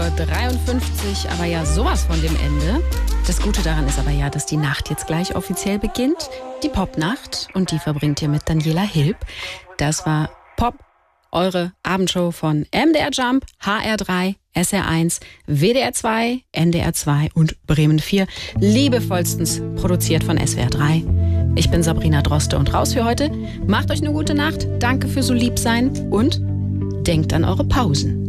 23:53 Uhr, aber ja sowas von dem Ende. Das Gute daran ist aber ja, dass die Nacht jetzt gleich offiziell beginnt. Die Popnacht, und die verbringt ihr mit Daniela Hilb. Das war Pop, eure Abendshow von MDR Jump, HR3, SR1, WDR 2, NDR 2 und Bremen 4. Liebevollstens produziert von SWR 3. Ich bin Sabrina Droste und raus für heute. Macht euch eine gute Nacht, danke für so lieb sein und denkt an eure Pausen.